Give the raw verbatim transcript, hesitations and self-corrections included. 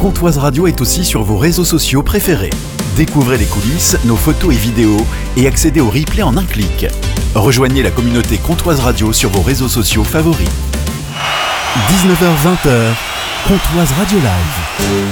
Comptoise Radio est aussi sur vos réseaux sociaux préférés. Découvrez les coulisses, nos photos et vidéos et accédez au replay en un clic. Rejoignez la communauté Comptoise Radio sur vos réseaux sociaux favoris. dix-neuf heures vingt, Comptoise Radio Live.